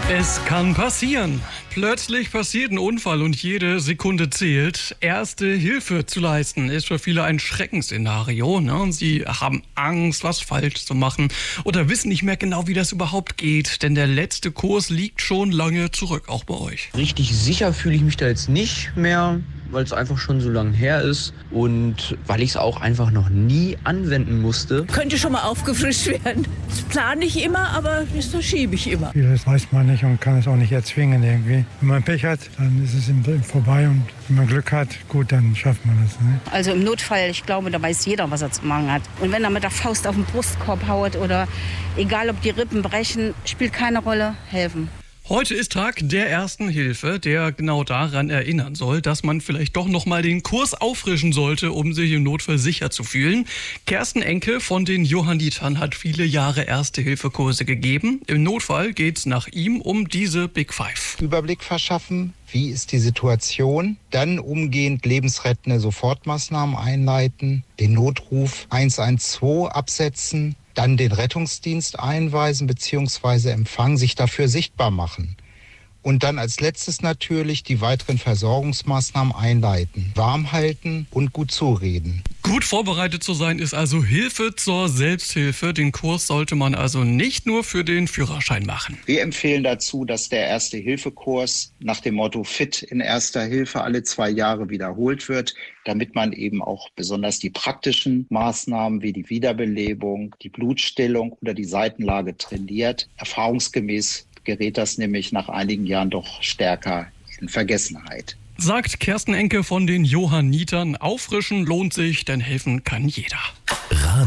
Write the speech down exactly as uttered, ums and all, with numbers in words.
Es kann passieren. Plötzlich passiert ein Unfall und jede Sekunde zählt. Erste Hilfe zu leisten ist für viele ein Schreckensszenario. Ne? Sie haben Angst, was falsch zu machen oder wissen nicht mehr genau, wie das überhaupt geht. Denn der letzte Kurs liegt schon lange zurück, auch bei euch. Richtig sicher fühle ich mich da jetzt nicht mehr, weil es einfach schon so lange her ist und weil ich es auch einfach noch nie anwenden musste. Könnte schon mal aufgefrischt werden. Das plane ich immer, aber das verschiebe ich immer. Vieles weiß man nicht und kann es auch nicht erzwingen irgendwie. Wenn man Pech hat, dann ist es ihm vorbei und wenn man Glück hat, gut, dann schafft man das. Ne? Also im Notfall, ich glaube, da weiß jeder, was er zu machen hat. Und wenn er mit der Faust auf den Brustkorb haut oder egal, ob die Rippen brechen, spielt keine Rolle, helfen. Heute ist Tag der Ersten Hilfe, der genau daran erinnern soll, dass man vielleicht doch noch mal den Kurs auffrischen sollte, um sich im Notfall sicher zu fühlen. Kersten Enke von den Johannitern hat viele Jahre Erste-Hilfe-Kurse gegeben. Im Notfall geht's nach ihm um diese Big Five. Überblick verschaffen, wie ist die Situation, dann umgehend lebensrettende Sofortmaßnahmen einleiten, den Notruf eins eins zwei absetzen, dann den Rettungsdienst einweisen bzw. empfangen, sich dafür sichtbar machen. Und dann als letztes natürlich die weiteren Versorgungsmaßnahmen einleiten, warm halten und gut zureden. Gut vorbereitet zu sein ist also Hilfe zur Selbsthilfe. Den Kurs sollte man also nicht nur für den Führerschein machen. Wir empfehlen dazu, dass der Erste-Hilfe-Kurs nach dem Motto Fit in Erster Hilfe alle zwei Jahre wiederholt wird, damit man eben auch besonders die praktischen Maßnahmen wie die Wiederbelebung, die Blutstillung oder die Seitenlage trainiert. Erfahrungsgemäß gerät das nämlich nach einigen Jahren doch stärker in Vergessenheit. Sagt Kersten Enke von den Johannitern. Auffrischen lohnt sich, denn helfen kann jeder.